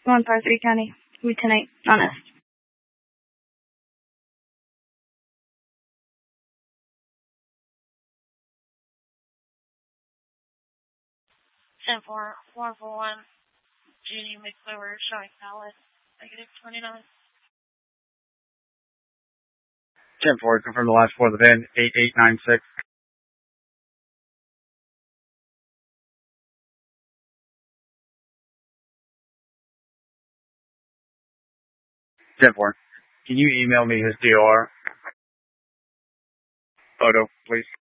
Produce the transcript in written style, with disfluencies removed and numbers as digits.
153 County, Lieutenant Honest. 10-4-141, Judy McClover, showing valid, -29. 10-4, confirm the last four of the VIN, 8896. 10-4, can you email me his DOR photo, please?